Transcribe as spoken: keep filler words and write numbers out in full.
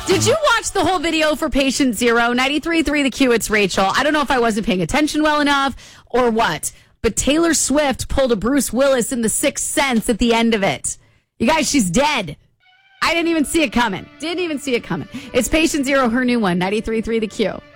Did you watch the whole video for Patient Zero? ninety-three point three The Q, it's Rachel. I don't know if I wasn't paying attention well enough or what, but Taylor Swift pulled a Bruce Willis in The Sixth Sense at the end of it. You guys, she's dead. I didn't even see it coming. Didn't even see it coming. It's Patient Zero, her new one, ninety-three point three The Q.